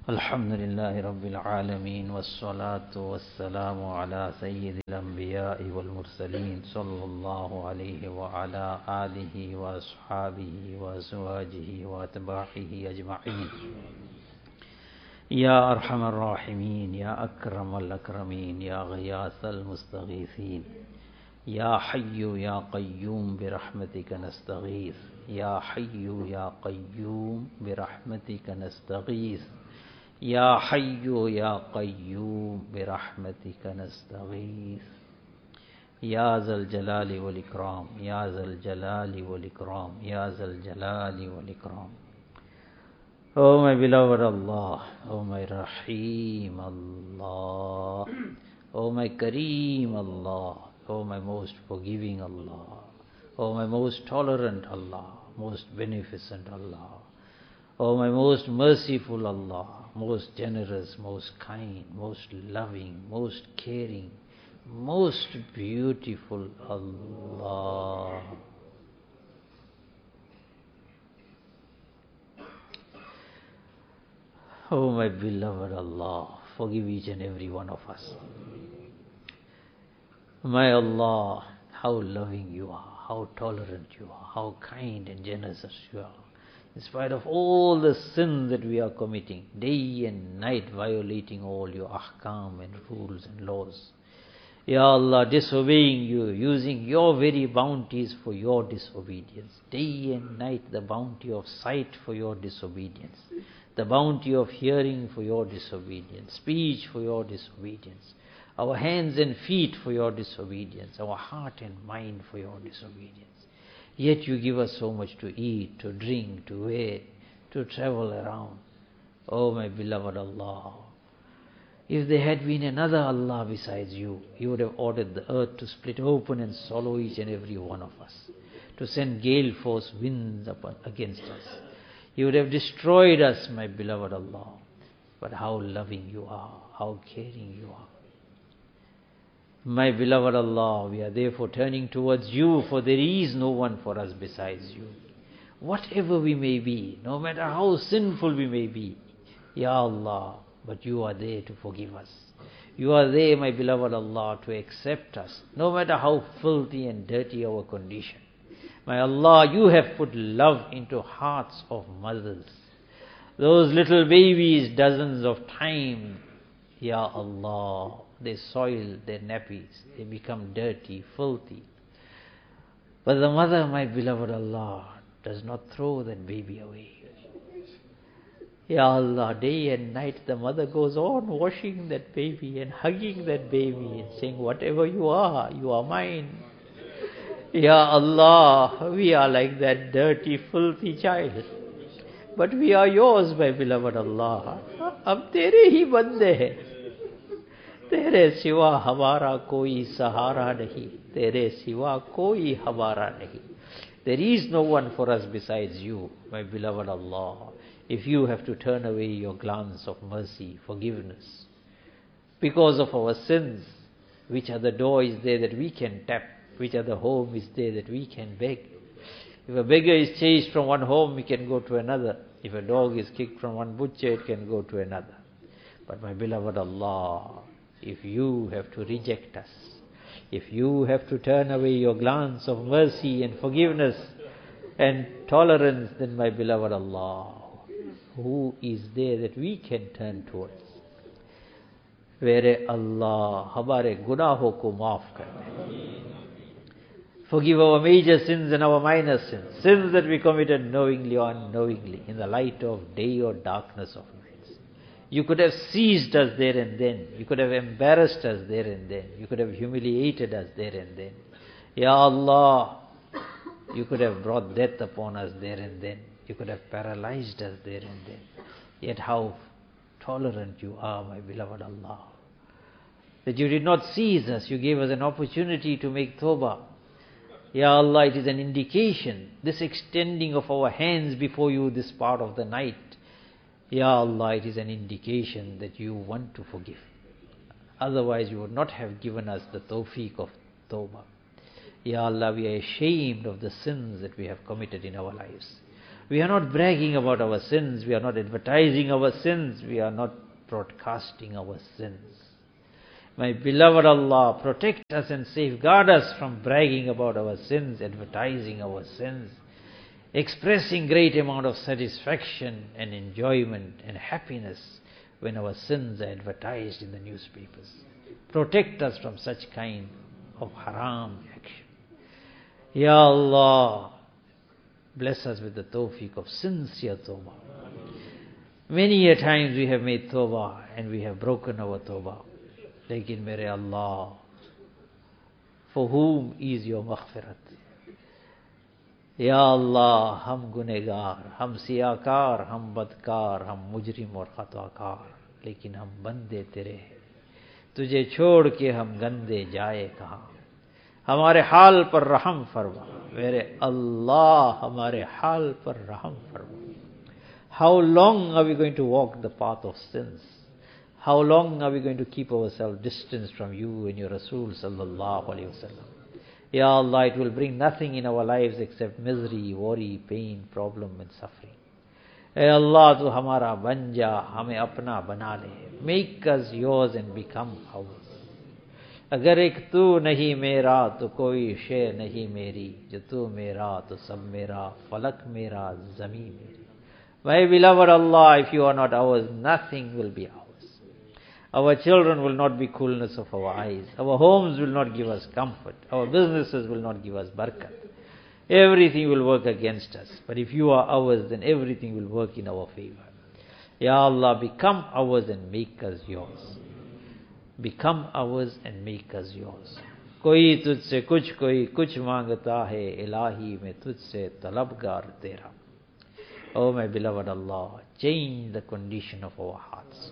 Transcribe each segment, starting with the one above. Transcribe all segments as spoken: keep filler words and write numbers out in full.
الحمد لله رب العالمين والصلاة والسلام على سيد الأنبياء والمرسلين صلى الله عليه وعلى آله وأصحابه وأزواجه وأتباعه أجمعين. يا أرحم الراحمين يا أكرم الأكرمين يا غياث المستغيثين يا حي يا قيوم برحمتك نستغيث يا حي يا قيوم برحمتك نستغيث يا حي يا قيوم برحمتك نستغيث يا ذا الجلال والإكرام يا ذا الجلال والإكرام يا ذا الجلال والإكرام. Oh my beloved Allah, oh my Rahim Allah, oh my Kareem Allah, oh my most forgiving Allah, oh my most tolerant Allah, most beneficent Allah, oh my most merciful Allah, most generous, most kind, most loving, most caring, most beautiful Allah. Oh my beloved Allah, forgive each and every one of us. My Allah, how loving you are, how tolerant you are, how kind and generous you are. In spite of all the sins that we are committing, day and night violating all your ahkam and rules and laws. Ya Allah, disobeying you, using your very bounties for your disobedience. Day and night the bounty of sight for your disobedience. The bounty of hearing for your disobedience. Speech for your disobedience. Our hands and feet for your disobedience. Our heart and mind for your disobedience. Yet you give us so much to eat, to drink, to wear, to travel around. Oh my beloved Allah, if there had been another Allah besides you, you would have ordered the earth to split open and swallow each and every one of us, to send gale force winds upon against us. You would have destroyed us, my beloved Allah. But how loving you are, how caring you are. My beloved Allah, we are therefore turning towards you, for there is no one for us besides you. Whatever we may be, no matter how sinful we may be, Ya Allah, but you are there to forgive us. You are there, my beloved Allah, to accept us, no matter how filthy and dirty our condition. My Allah, you have put love into hearts of mothers. Those little babies, dozens of times, Ya Allah, they soil their nappies, they become dirty, filthy. But the mother, my beloved Allah, does not throw that baby away. Ya Allah, day and night the mother goes on washing that baby and hugging that baby and saying, whatever you are, you are mine. Ya Allah, we are like that dirty, filthy child. But we are yours, my beloved Allah. Ab tere hi bande hai. Tere siwa hamara koi sahara nahi. Tere siwa koi hamara nahi. There is no one for us besides you, my beloved Allah. If you have to turn away your glance of mercy, forgiveness, because of our sins, which other door is there that we can tap? Which other home is there that we can beg? If a beggar is chased from one home, we can go to another. If a dog is kicked from one butcher, it can go to another. But my beloved Allah, if you have to reject us, if you have to turn away your glance of mercy and forgiveness and tolerance, then my beloved Allah, who is there that we can turn towards? Where Allah hamare gunaho ko maaf kar de. Forgive our major sins and our minor sins, sins that we committed knowingly or unknowingly, in the light of day or darkness of night. You could have seized us there and then. You could have embarrassed us there and then. You could have humiliated us there and then. Ya Allah, you could have brought death upon us there and then. You could have paralyzed us there and then. Yet how tolerant you are, my beloved Allah. That you did not seize us, you gave us an opportunity to make tawbah. Ya Allah, it is an indication, this extending of our hands before you this part of the night. Ya Allah, it is an indication that you want to forgive. Otherwise you would not have given us the tawfiq of tawbah. Ya Allah, we are ashamed of the sins that we have committed in our lives. We are not bragging about our sins. We are not advertising our sins. We are not broadcasting our sins. My beloved Allah, protect us and safeguard us from bragging about our sins, advertising our sins, expressing great amount of satisfaction and enjoyment and happiness when our sins are advertised in the newspapers. Protect us from such kind of haram action. Ya Allah, bless us with the tawfiq of sincere tawbah. Many a times we have made tawbah and we have broken our tawbah. Lekin mere Allah, for whom is your maghfirat? Ya Allah, hum gunegar, hum siyakar, hum badkar, hum mujrim aur khatakar, lekin hum bande tere hai. तुझे छोड़ के हम गंदे जाए कहाँ, हमारे हाल पर रहम फरमा, मेरे अल्लाह हमारे हाल पर रहम फरमा. How long are we going to walk the path of sins? How long are we going to keep ourselves distanced from you and your Rasul sallallahu alaihi wasallam? Ya Allah, it will bring nothing in our lives except misery, worry, pain, problem and suffering. Hey Allah, tu hamara ban ja, hame apna bana le. Make us yours and become ours. Agar ek tu nahi mera, to koi shay nahi meri. Jo tu mera, to sab mera. Falak mera, zami meri. My beloved Allah, if you are not ours, nothing will be ours. Our children will not be coolness of our eyes. Our homes will not give us comfort. Our businesses will not give us barakat. Everything will work against us. But if you are ours, then everything will work in our favor. Ya Allah, become ours and make us yours. Become ours and make us yours. Koi tujhse kuch, koi kuch mangta hai, ilahi mein tujhse talabgar tera. Oh my beloved Allah, change the condition of our hearts.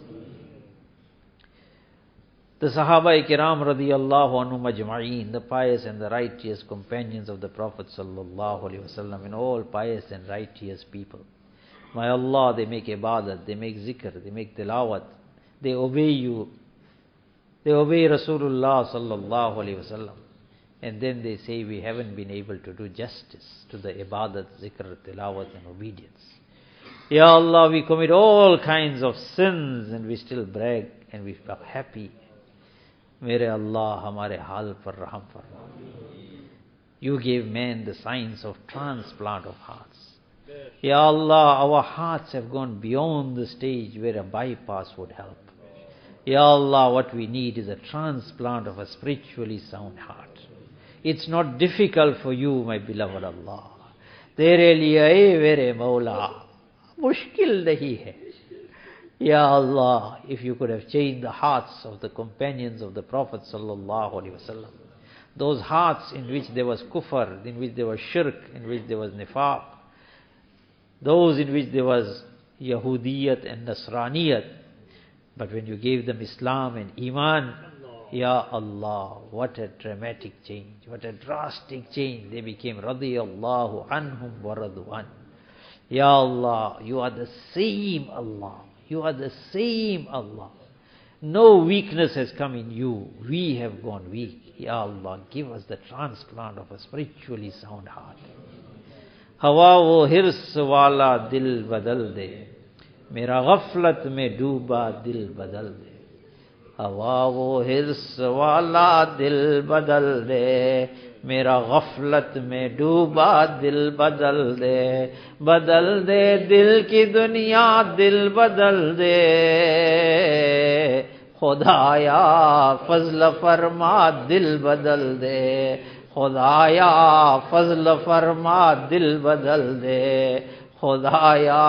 The Sahaba Kiram radiyallahu anhum ajma'een, the pious and the righteous companions of the Prophet sallallahu alaihi wasallam, and all pious and righteous people. My Allah, they make ibadat, they make zikr, they make tilawat, they obey you, they obey Rasulullah sallallahu alaihi wasallam, and then they say we haven't been able to do justice to the ibadat, zikr, tilawat and obedience. Ya Allah, we commit all kinds of sins and we still brag and we are happy. Mere Allah, hamare hal par raham farma. You gave man the science of transplant of hearts. Ya Allah, our hearts have gone beyond the stage where a bypass would help. Ya Allah, what we need is a transplant of a spiritually sound heart. It's not difficult for you, my beloved Allah. Tere liye mere Mawla, mushkil nahi hai. Ya Allah, if you could have changed the hearts of the companions of the Prophet sallallahu alaihi wasallam, those hearts in which there was kufr, in which there was shirk, in which there was nifaq, those in which there was Yahudiyat and Nasraniyat, but when you gave them Islam and Iman, Ya Allah, what a dramatic change, what a drastic change. They became radiyallahu anhum wa radwan. Ya Allah, you are the same Allah. You are the same Allah. No weakness has come in you. We have gone weak. Ya Allah, give us the transplant of a spiritually sound heart. Hawa wo hirs wala dil badal de. Mera ghaflat mein dooba dil badal de. Hawa wo hirs wala dil badal de. मेरा गफलत में डूबा दिल बदल दे, बदल दे दिल की दुनिया दिल बदल दे, खुदाया फजल फरमा दिल बदल दे, खुदाया फजल फरमा दिल बदल दे, खुदाया